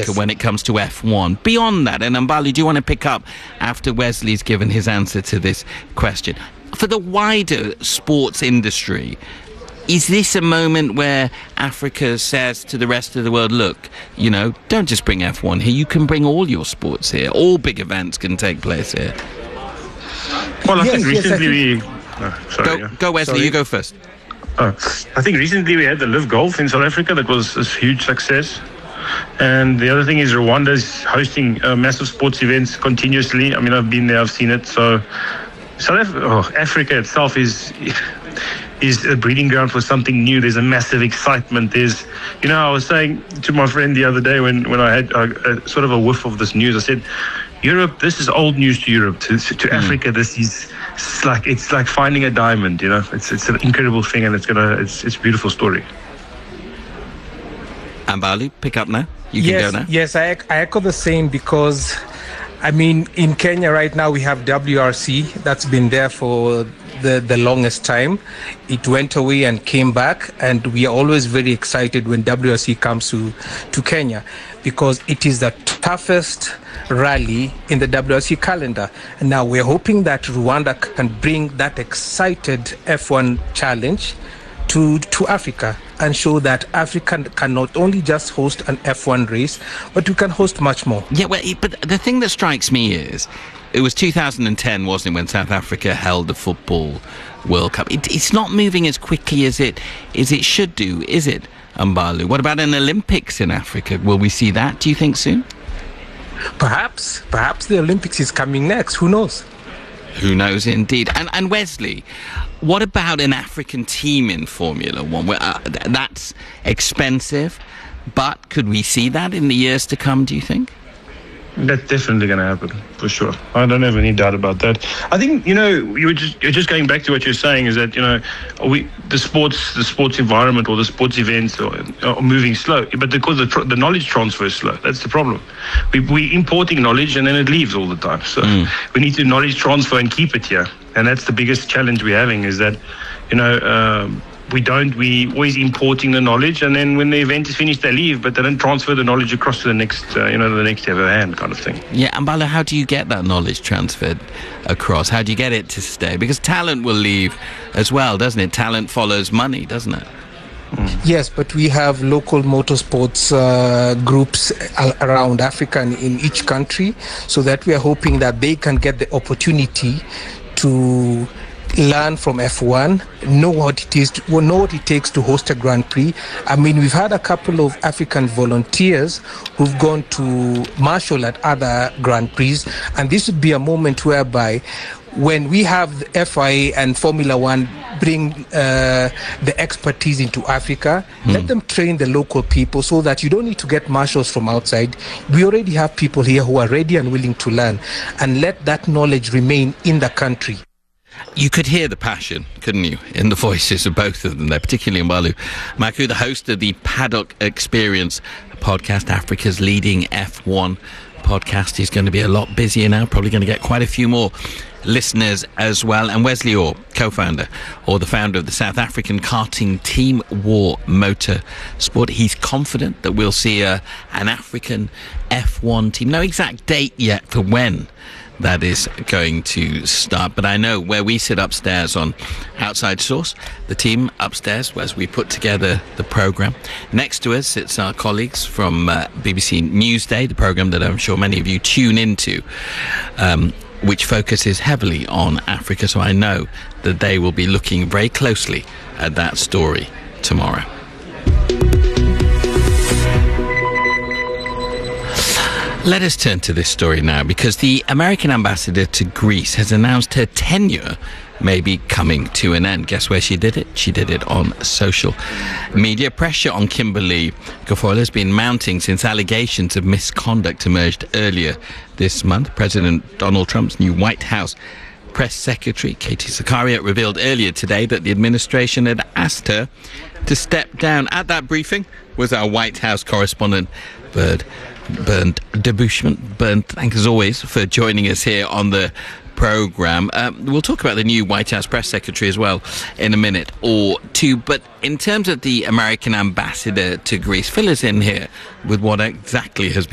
Africa when it comes to F1. Beyond that, and Mbali, do you want to pick up after Wesley's given his answer to this question? For the wider sports industry, is this a moment where Africa says to the rest of the world, look, you know, don't just bring F1 here, you can bring all your sports here. All big events can take place here. Well, I think recently Go Wesley, you go first. I think recently we had the Live Golf in South Africa. That was a huge success. And the other thing is Rwanda is hosting massive sports events continuously. I mean, I've been there, I've seen it. So Africa itself is a breeding ground for something new. There's a massive excitement. There's, you know, I was saying to my friend the other day when I had sort of a whiff of this news, I said, Europe, this is old news to Europe. To Africa, this is it's like finding a diamond. You know, it's an incredible thing, and it's a beautiful story. Mbali, pick up now. You can go now. Yes, I echo the same because, I mean, in Kenya right now we have WRC that's been there for the longest time. It went away and came back, and we are always very excited when WRC comes to Kenya because it is the toughest rally in the WRC calendar. And now we're hoping that Rwanda can bring that excited F1 challenge to Africa and show that Africa can not only just host an F1 race, but we can host much more. Yeah, well, but the thing that strikes me is, it was 2010, wasn't it, when South Africa held the Football World Cup? It's not moving as quickly as it should do, is it, Mbali? What about an Olympics in Africa? Will we see that, do you think, soon? Perhaps the Olympics is coming next. Who knows? Who knows, indeed. And Wesley, what about an African team in Formula One? That's expensive, but could we see that in the years to come, do you think? That's definitely going to happen, for sure. I don't have any doubt about that. I think, you know, you're just going back to what you're saying is that, you know, the sports environment or the sports events are moving slow, but because the knowledge transfer is slow. That's the problem. We're importing knowledge and then it leaves all the time. So we need to knowledge transfer and keep it here. And that's the biggest challenge we're having is that, you know, we always importing the knowledge, and then when the event is finished, they leave, but they don't transfer the knowledge across to the next, the next ever hand kind of thing. Yeah, Mbala, how do you get that knowledge transferred across? How do you get it to stay? Because talent will leave as well, doesn't it? Talent follows money, doesn't it? Yes, but we have local motorsports groups around Africa and in each country, so that we are hoping that they can get the opportunity to learn from F1, know what it takes to host a Grand Prix. I mean, we've had a couple of African volunteers who've gone to marshal at other Grand Prix, and this would be a moment whereby when we have the FIA and Formula One bring the expertise into Africa, let them train the local people so that you don't need to get marshals from outside. We already have people here who are ready and willing to learn, and let that knowledge remain in the country. You could hear the passion, couldn't you, in the voices of both of them there, particularly Mbalu Maku, the host of the Paddock Experience podcast, Africa's leading F1 podcast. He's going to be a lot busier now, probably going to get quite a few more listeners as well. And Wesley Orr, co-founder or the founder of the South African karting team War Motorsport. He's confident that we'll see an African F1 team. No exact date yet for when that is going to start, but I know where we sit upstairs on Outside Source, the team upstairs as we put together the programme. Next to us it's our colleagues from BBC Newsday, the programme that I'm sure many of you tune into, which focuses heavily on Africa, so I know that they will be looking very closely at that story tomorrow. Let us turn to this story now, because the American ambassador to Greece has announced her tenure may be coming to an end. Guess where she did it? She did it on social media. Pressure on Kimberly Guilfoyle has been mounting since allegations of misconduct emerged earlier this month. President Donald Trump's new White House press secretary, Katie Sakaria, revealed earlier today that the administration had asked her to step down. At that briefing was our White House correspondent, Bernd Debusschmann. Bernd, thanks as always for joining us here on the programme. We'll talk about the new White House press secretary as well in a minute or two, but in terms of the American ambassador to Greece, fill us in here with what exactly has been